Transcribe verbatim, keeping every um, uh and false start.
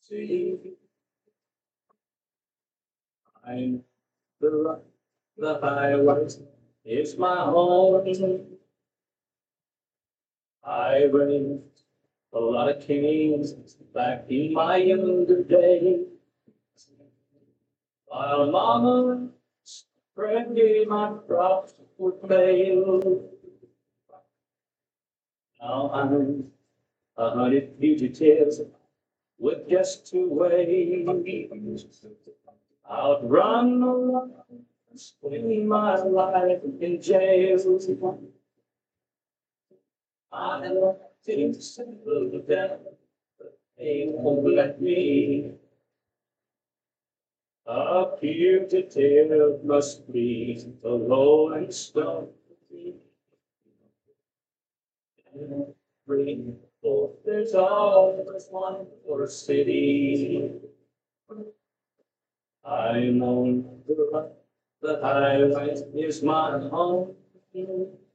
See, I'm the rock, the highway is my home. I raised a lot of kings back in my younger days. While mama spread my crops would fail. Now I'm a hundred fugitives with just two ways. Outrun the law, spend my life in jail. I love to settle down, but they won't let me. A fugitive must be the rolling stone. Every fourth, there's always one for a city. I'm on the road, the highway is my home.